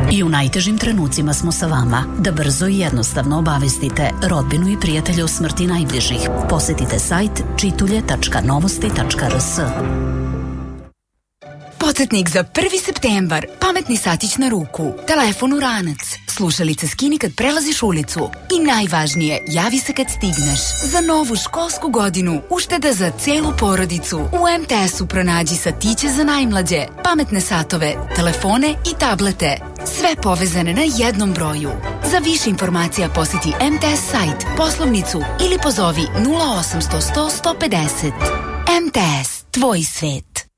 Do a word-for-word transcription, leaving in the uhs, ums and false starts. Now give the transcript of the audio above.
I u najtežim trenucima smo sa vama, da brzo i jednostavno obavestite rodbinu i prijatelje o smrti najbližih. Posetite sajt čitulje tačka novosti tačka r s. Podsjetnik za prvi septembar. Pametni satić na ruku. Telefon u ranac. Slušalice skini kad prelaziš ulicu. I najvažnije, javi se kad stigneš. Za novu školsku godinu ušteda za celu porodicu. U em te esu pronađi satiće za najmlađe, pametne satove, telefone i tablete. Sve povezane na jednom broju. Za više informacija posjeti em te es sajt, poslovnicu ili pozovi nula osam sto sto sto pedeset. em te es, tvoj svet.